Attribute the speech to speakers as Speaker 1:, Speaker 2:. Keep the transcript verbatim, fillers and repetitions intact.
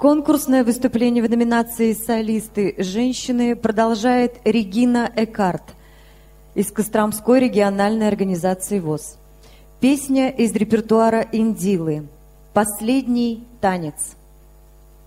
Speaker 1: Конкурсное выступление в номинации «Солисты женщины» продолжает Регина Экарт из Костромской региональной организации ВОС. Песня из репертуара Индилы «Последний танец».